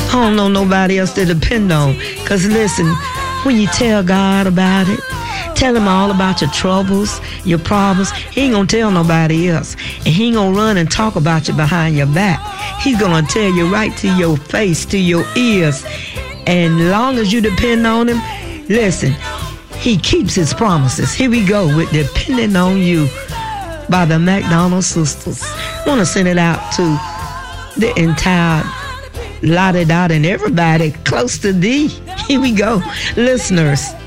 I don't know nobody else to depend on. Because listen, when you tell God about it, tell him all about your troubles, your problems, he ain't going to tell nobody else. And he ain't going to run and talk about you behind your back. He's going to tell you right to your face, to your ears. And long as you depend on him, listen, he keeps his promises. Here we go with Depending on You by the McDonald Sisters. I want to send it out to the entire Lottie Dot and everybody close to thee. Here we go. Listeners,